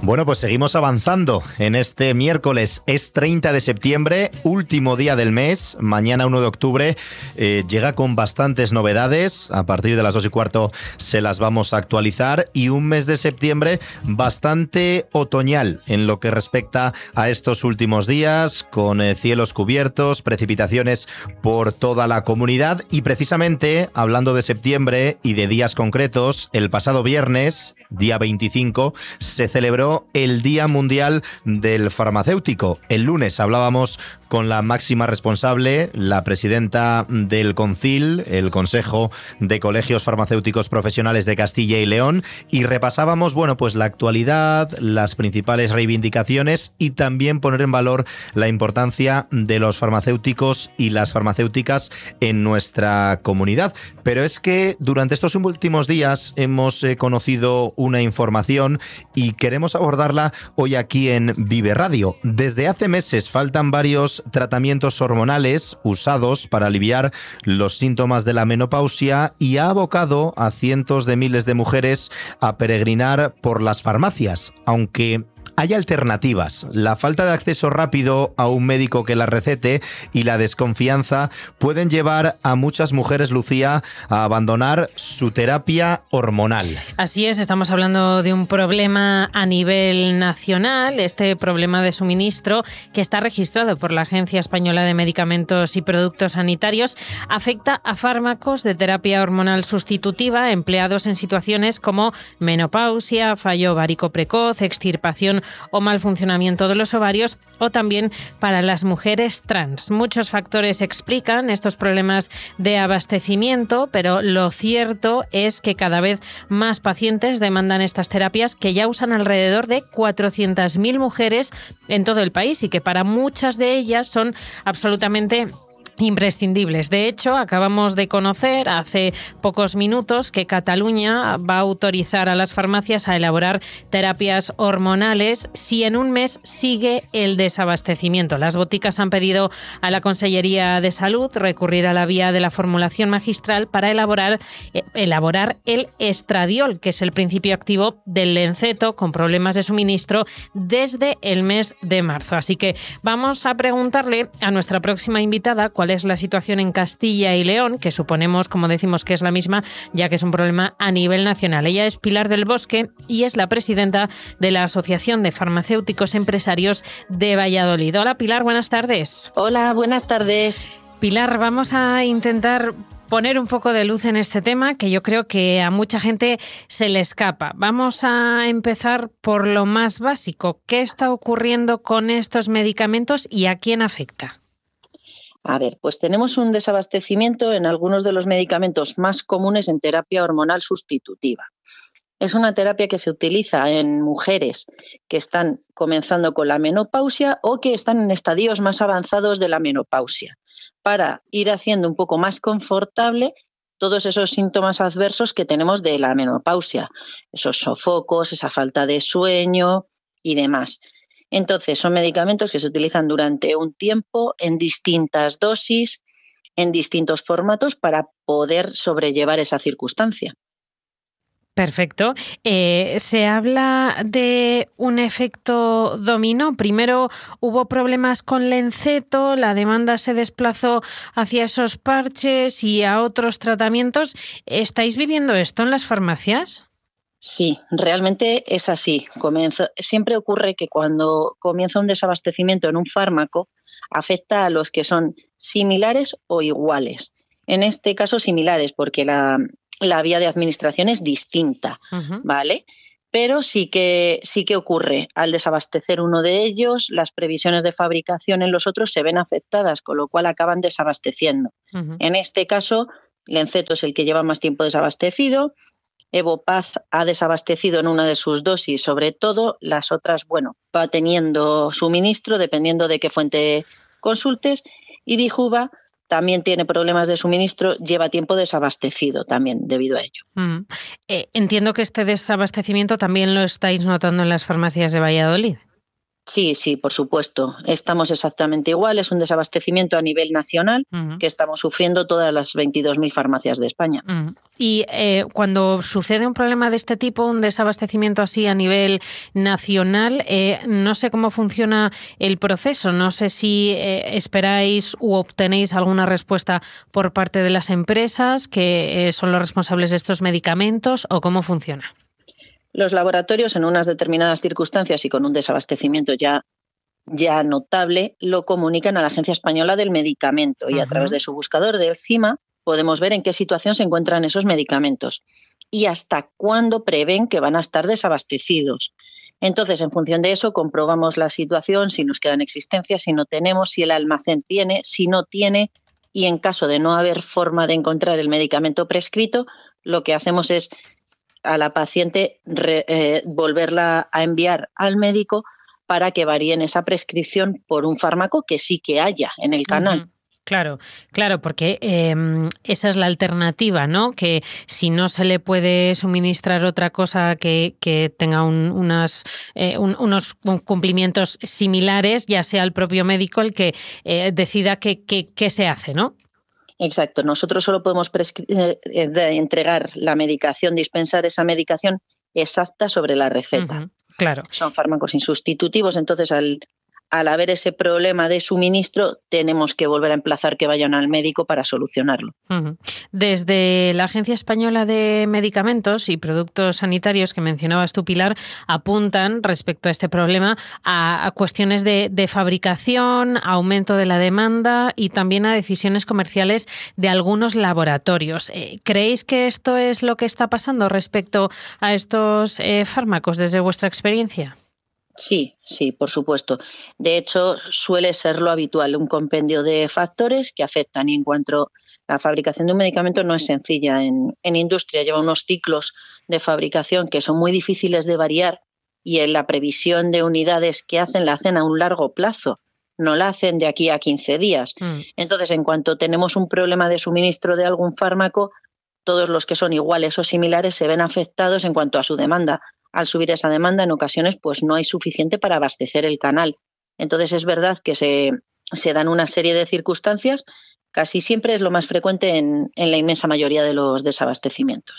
Bueno, pues seguimos avanzando en este miércoles. Es 30 de septiembre, último día del mes. Mañana 1 de octubre llega con bastantes novedades. A partir de las 2:15 se las vamos a actualizar. Y un mes de septiembre bastante otoñal en lo que respecta a estos últimos días, con cielos cubiertos, precipitaciones por toda la comunidad. Y precisamente, hablando de septiembre y de días concretos, el pasado viernes, día 25, se celebró el Día Mundial del Farmacéutico. El lunes hablábamos con la máxima responsable, la presidenta del CONCIL, el Consejo de Colegios Farmacéuticos Profesionales de Castilla y León, y repasábamos, pues la actualidad, las principales reivindicaciones y también poner en valor la importancia de los farmacéuticos y las farmacéuticas en nuestra comunidad. Pero es que durante estos últimos días hemos conocido una información y queremos abordarla hoy aquí en Vive Radio. Desde hace meses faltan varios tratamientos hormonales usados para aliviar los síntomas de la menopausia y ha abocado a cientos de miles de mujeres a peregrinar por las farmacias, aunque hay alternativas. La falta de acceso rápido a un médico que la recete y la desconfianza pueden llevar a muchas mujeres, Lucía, a abandonar su terapia hormonal. Así es, estamos hablando de un problema a nivel nacional, este problema de suministro que está registrado por la Agencia Española de Medicamentos y Productos Sanitarios, afecta a fármacos de terapia hormonal sustitutiva empleados en situaciones como menopausia, fallo ovárico precoz, extirpación o mal funcionamiento de los ovarios, o también para las mujeres trans. Muchos factores explican estos problemas de abastecimiento, pero lo cierto es que cada vez más pacientes demandan estas terapias, que ya usan alrededor de 400.000 mujeres en todo el país y que para muchas de ellas son absolutamente imprescindibles. De hecho, acabamos de conocer hace pocos minutos que Cataluña va a autorizar a las farmacias a elaborar terapias hormonales si en un mes sigue el desabastecimiento. Las boticas han pedido a la Consellería de Salud recurrir a la vía de la formulación magistral para elaborar el estradiol, que es el principio activo del Lenceto, con problemas de suministro desde el mes de marzo. Así que vamos a preguntarle a nuestra próxima invitada cuál es la situación en Castilla y León, que suponemos, como decimos, que es la misma, ya que es un problema a nivel nacional. Ella es Pilar del Bosque y es la presidenta de la Asociación de Farmacéuticos Empresarios de Valladolid. Hola, Pilar, buenas tardes. Hola, buenas tardes. Pilar, vamos a intentar poner un poco de luz en este tema que yo creo que a mucha gente se le escapa. Vamos a empezar por lo más básico. ¿Qué está ocurriendo con estos medicamentos y a quién afecta? A ver, pues tenemos un desabastecimiento en algunos de los medicamentos más comunes en terapia hormonal sustitutiva. Es una terapia que se utiliza en mujeres que están comenzando con la menopausia o que están en estadios más avanzados de la menopausia, para ir haciendo un poco más confortable todos esos síntomas adversos que tenemos de la menopausia, esos sofocos, esa falta de sueño y demás. Entonces, son medicamentos que se utilizan durante un tiempo en distintas dosis, en distintos formatos para poder sobrellevar esa circunstancia. Perfecto. Se habla de un efecto dominó. Primero hubo problemas con Lenceto, la demanda se desplazó hacia esos parches y a otros tratamientos. ¿Estáis viviendo esto en las farmacias? Sí, realmente es así. Siempre ocurre que cuando comienza un desabastecimiento en un fármaco, afecta a los que son similares o iguales. En este caso, similares, porque la vía de administración es distinta, ¿vale? Pero sí que ocurre. Al desabastecer uno de ellos, las previsiones de fabricación en los otros se ven afectadas, con lo cual acaban desabasteciendo. En este caso, Lenceto es el que lleva más tiempo desabastecido. Evopaz ha desabastecido en una de sus dosis, sobre todo. Las otras, va teniendo suministro dependiendo de qué fuente consultes. Y Bijuva también tiene problemas de suministro, lleva tiempo desabastecido también debido a ello. Entiendo que este desabastecimiento también lo estáis notando en las farmacias de Valladolid. Sí, sí, por supuesto. Estamos exactamente igual. Es un desabastecimiento a nivel nacional que estamos sufriendo todas las 22.000 farmacias de España. Y cuando sucede un problema de este tipo, un desabastecimiento así a nivel nacional, no sé cómo funciona el proceso. No sé si esperáis u obtenéis alguna respuesta por parte de las empresas que son los responsables de estos medicamentos, o cómo funciona. Los laboratorios, en unas determinadas circunstancias y con un desabastecimiento ya notable, lo comunican a la Agencia Española del Medicamento y a través de su buscador del CIMA podemos ver en qué situación se encuentran esos medicamentos y hasta cuándo prevén que van a estar desabastecidos. Entonces, en función de eso, comprobamos la situación, si nos queda en existencia, si no tenemos, si el almacén tiene, si no tiene, y en caso de no haber forma de encontrar el medicamento prescrito, lo que hacemos es a la paciente volverla a enviar al médico para que varíen esa prescripción por un fármaco que sí que haya en el canal. Claro, porque esa es la alternativa, ¿no? Que si no se le puede suministrar otra cosa que tenga unos cumplimientos similares, ya sea el propio médico el que decida qué se hace, ¿no? Exacto. Nosotros solo podemos entregar la medicación, dispensar esa medicación exacta sobre la receta. Claro. Son fármacos insustitutivos, entonces al haber ese problema de suministro tenemos que volver a emplazar que vayan al médico para solucionarlo. Desde la Agencia Española de Medicamentos y Productos Sanitarios que mencionabas tú, Pilar, apuntan respecto a este problema a cuestiones de fabricación, aumento de la demanda y también a decisiones comerciales de algunos laboratorios. ¿Creéis que esto es lo que está pasando respecto a estos fármacos desde vuestra experiencia? Sí, por supuesto. De hecho, suele ser lo habitual, un compendio de factores que afectan. Y en cuanto la fabricación de un medicamento no es sencilla en industria, lleva unos ciclos de fabricación que son muy difíciles de variar y en la previsión de unidades que hacen la hacen a un largo plazo, no la hacen de aquí a 15 días. Entonces, en cuanto tenemos un problema de suministro de algún fármaco, todos los que son iguales o similares se ven afectados en cuanto a su demanda. Al subir esa demanda, en ocasiones pues no hay suficiente para abastecer el canal. Entonces es verdad que se dan una serie de circunstancias, casi siempre es lo más frecuente en la inmensa mayoría de los desabastecimientos.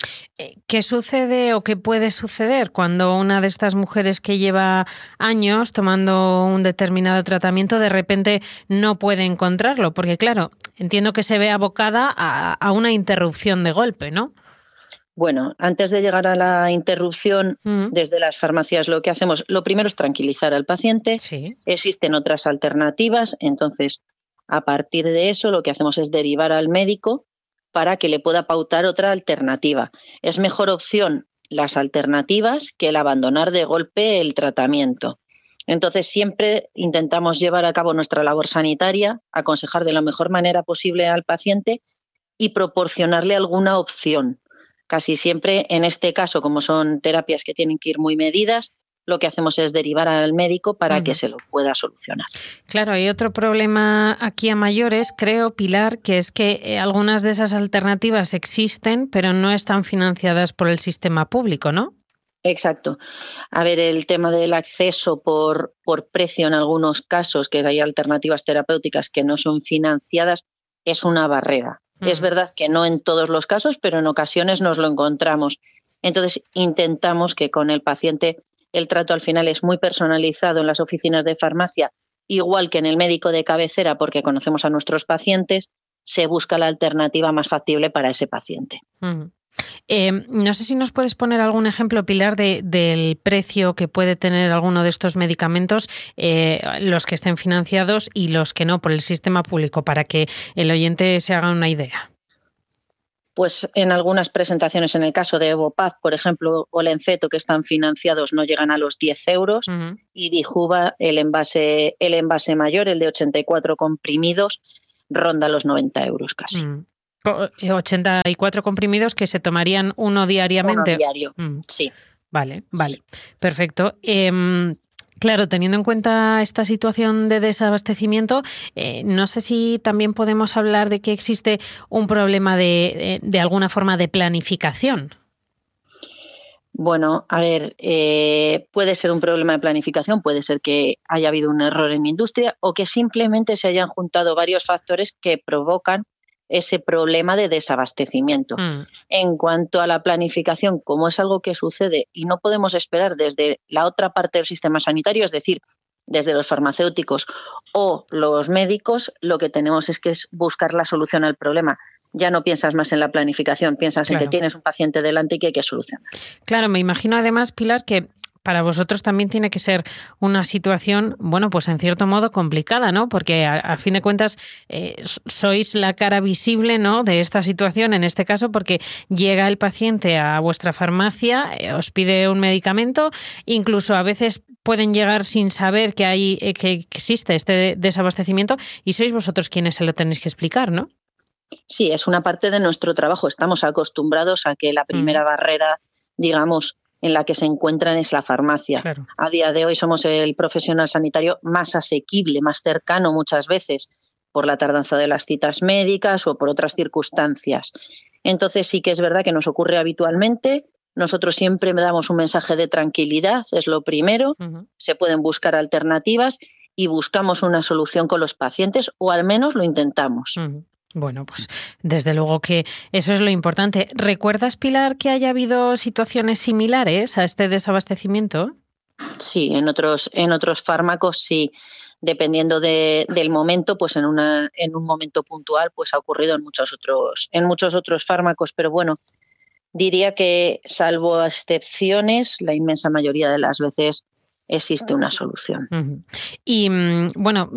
¿Qué sucede o qué puede suceder cuando una de estas mujeres que lleva años tomando un determinado tratamiento de repente no puede encontrarlo? Porque claro, entiendo que se ve abocada a una interrupción de golpe, ¿no? Bueno, antes de llegar a la interrupción, desde las farmacias lo que hacemos, lo primero es tranquilizar al paciente. Sí. Existen otras alternativas, entonces a partir de eso lo que hacemos es derivar al médico para que le pueda pautar otra alternativa. Es mejor opción las alternativas que el abandonar de golpe el tratamiento. Entonces siempre intentamos llevar a cabo nuestra labor sanitaria, aconsejar de la mejor manera posible al paciente y proporcionarle alguna opción. Casi siempre, en este caso, como son terapias que tienen que ir muy medidas, lo que hacemos es derivar al médico para que se lo pueda solucionar. Claro, hay otro problema aquí a mayores, creo, Pilar, que es que algunas de esas alternativas existen, pero no están financiadas por el sistema público, ¿no? Exacto. A ver, el tema del acceso por precio en algunos casos, que hay alternativas terapéuticas que no son financiadas, es una barrera. Es verdad que no en todos los casos, pero en ocasiones nos lo encontramos. Entonces, intentamos que con el paciente el trato al final es muy personalizado en las oficinas de farmacia, igual que en el médico de cabecera, porque conocemos a nuestros pacientes, se busca la alternativa más factible para ese paciente. No sé si nos puedes poner algún ejemplo, Pilar, del precio que puede tener alguno de estos medicamentos, los que estén financiados y los que no por el sistema público, para que el oyente se haga una idea. Pues en algunas presentaciones, en el caso de Evopaz, por ejemplo, o Lenceto, que están financiados, no llegan a los 10 euros, y Dijuva, el envase mayor, el de 84 comprimidos, ronda los 90 euros casi. 84 comprimidos que se tomarían uno diariamente. Uno diario, sí. Vale, perfecto. Claro, teniendo en cuenta esta situación de desabastecimiento, no sé si también podemos hablar de que existe un problema de alguna forma de planificación. Bueno, a ver, puede ser un problema de planificación, puede ser que haya habido un error en industria o que simplemente se hayan juntado varios factores que provocan ese problema de desabastecimiento. En cuanto a la planificación, como es algo que sucede y no podemos esperar desde la otra parte del sistema sanitario, es decir, desde los farmacéuticos o los médicos, lo que tenemos es que buscar la solución al problema. Ya no piensas más en la planificación, piensas en que tienes un paciente delante y que hay que solucionar. Claro, me imagino además, Pilar, que para vosotros también tiene que ser una situación, bueno, pues en cierto modo complicada, ¿no? Porque a fin de cuentas sois la cara visible, ¿no?, de esta situación, en este caso, porque llega el paciente a vuestra farmacia, os pide un medicamento, incluso a veces pueden llegar sin saber que existe este desabastecimiento y sois vosotros quienes se lo tenéis que explicar, ¿no? Sí, es una parte de nuestro trabajo. Estamos acostumbrados a que la primera barrera, digamos, en la que se encuentran es la farmacia. Claro. A día de hoy somos el profesional sanitario más asequible, más cercano muchas veces por la tardanza de las citas médicas o por otras circunstancias. Entonces sí que es verdad que nos ocurre habitualmente. Nosotros siempre damos un mensaje de tranquilidad, es lo primero. Se pueden buscar alternativas y buscamos una solución con los pacientes o al menos lo intentamos. Bueno, pues desde luego que eso es lo importante. ¿Recuerdas, Pilar, que haya habido situaciones similares a este desabastecimiento? Sí, en otros fármacos sí. Dependiendo del momento, pues en un momento puntual, pues ha ocurrido en muchos otros fármacos, pero bueno, diría que salvo excepciones, la inmensa mayoría de las veces existe una solución. Y bueno,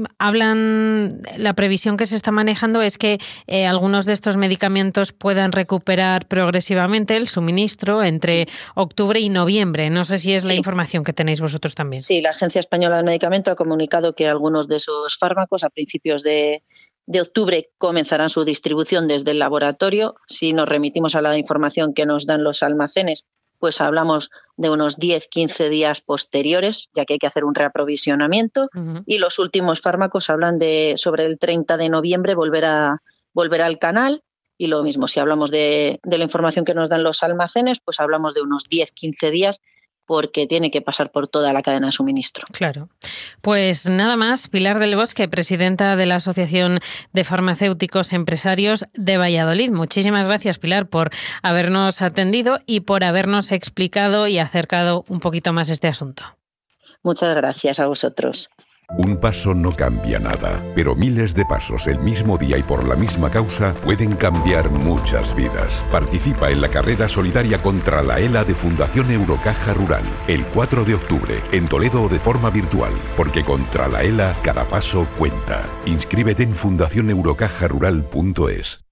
la previsión que se está manejando es que algunos de estos medicamentos puedan recuperar progresivamente el suministro entre octubre y noviembre. No sé si es la información que tenéis vosotros también. Sí, la Agencia Española del Medicamento ha comunicado que algunos de esos fármacos a principios de octubre comenzarán su distribución desde el laboratorio. Si nos remitimos a la información que nos dan los almacenes, pues hablamos de unos 10-15 días posteriores, ya que hay que hacer un reaprovisionamiento. Y los últimos fármacos hablan de sobre el 30 de noviembre volver al canal. Y lo mismo, si hablamos de la información que nos dan los almacenes, pues hablamos de unos 10-15 días, porque tiene que pasar por toda la cadena de suministro. Claro. Pues nada más, Pilar del Bosque, presidenta de la Asociación de Farmacéuticos Empresarios de Valladolid. Muchísimas gracias, Pilar, por habernos atendido y por habernos explicado y acercado un poquito más este asunto. Muchas gracias a vosotros. Un paso no cambia nada, pero miles de pasos el mismo día y por la misma causa pueden cambiar muchas vidas. Participa en la carrera solidaria contra la ELA de Fundación Eurocaja Rural, el 4 de octubre, en Toledo o de forma virtual, porque contra la ELA cada paso cuenta. Inscríbete en fundacioneurocajarural.es.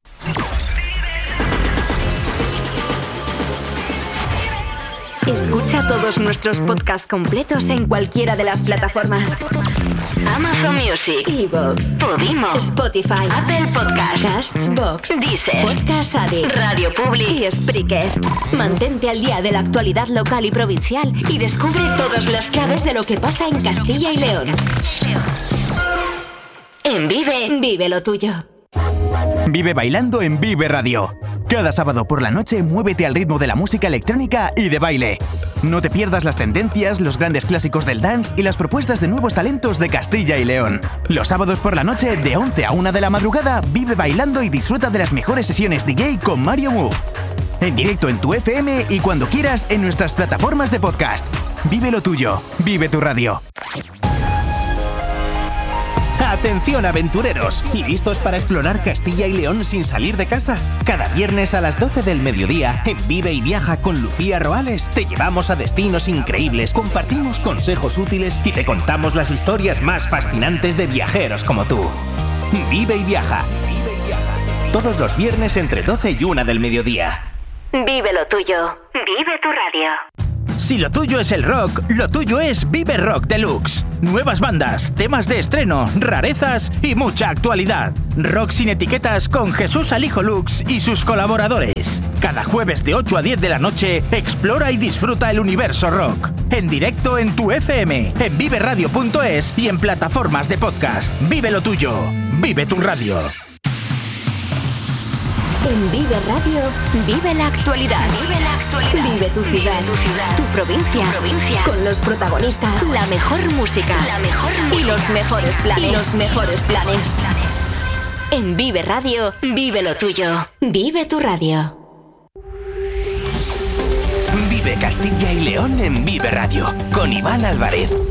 Escucha todos nuestros podcasts completos en cualquiera de las plataformas: Amazon Music, iVoox, Podimo, Spotify, Apple Podcasts, Castbox, Deezer, Podcast Addict, Radio Public y Spreaker. Mantente al día de la actualidad local y provincial y descubre todas las claves de lo que pasa en Castilla y León. En Vive lo tuyo. Vive bailando en Vive Radio. Cada sábado por la noche muévete al ritmo de la música electrónica y de baile. No te pierdas las tendencias, los grandes clásicos del dance y las propuestas de nuevos talentos de Castilla y León. Los sábados por la noche de 11 a 1 de la madrugada vive bailando y disfruta de las mejores sesiones DJ con Mario Mu. En directo en tu FM y cuando quieras en nuestras plataformas de podcast. Vive lo tuyo, vive tu radio. ¡Atención, aventureros! ¿Listos para explorar Castilla y León sin salir de casa? Cada viernes a las 12 del mediodía, en Vive y Viaja con Lucía Roales, te llevamos a destinos increíbles, compartimos consejos útiles y te contamos las historias más fascinantes de viajeros como tú. Vive y Viaja. Todos los viernes entre 12 y 1 del mediodía. Vive lo tuyo. Vive tu radio. Si lo tuyo es el rock, lo tuyo es Vive Rock Deluxe. Nuevas bandas, temas de estreno, rarezas y mucha actualidad. Rock sin etiquetas con Jesús Alijo Lux y sus colaboradores. Cada jueves de 8 a 10 de la noche, explora y disfruta el universo rock. En directo en tu FM, en viveradio.es y en plataformas de podcast. Vive lo tuyo. Vive tu radio. En Vive Radio, vive la actualidad. Vive tu ciudad, tu provincia, con los protagonistas, la mejor música y los mejores planes. En Vive Radio, vive lo tuyo. Vive tu radio. Vive Castilla y León en Vive Radio, con Iván Álvarez.